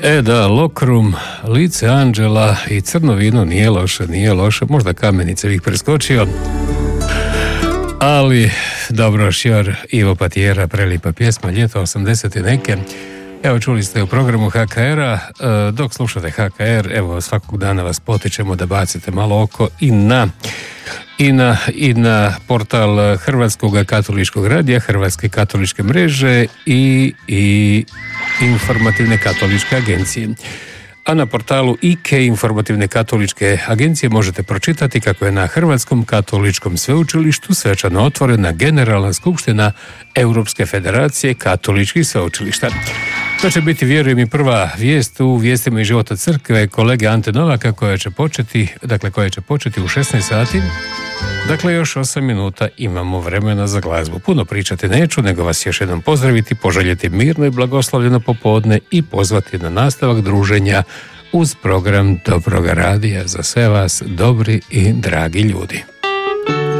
Da, Lokrum, Lice anđela i Crno vino nije loše, možda Kamenice bih preskočio. Ali, dobro, Šjor, Ivo Patijera, prelipa pjesma, ljeto 80 i neke. Evo, čuli ste u programu HKR-a, dok slušate HKR, evo, svakog dana vas potičemo da bacite malo oko i na portal Hrvatskog katoličkog radija, Hrvatske katoličke mreže i Informativne katoličke agencije. A na portalu IKE, Informativne katoličke agencije, možete pročitati kako je na Hrvatskom katoličkom sveučilištu svečano otvorena Generalna skupština Europske federacije katoličkih sveučilišta. To će biti, vjerujem, i prva vijest u vijestima iz života crkve kolege Ante Novaka koja će početi u 16 sati. Dakle, još 8 minuta imamo vremena za glazbu. Puno pričati neću, nego vas još jednom pozdraviti, poželjeti mirno i blagoslovljeno popodne i pozvati na nastavak druženja uz program Dobroga radija za sve vas, dobri i dragi ljudi.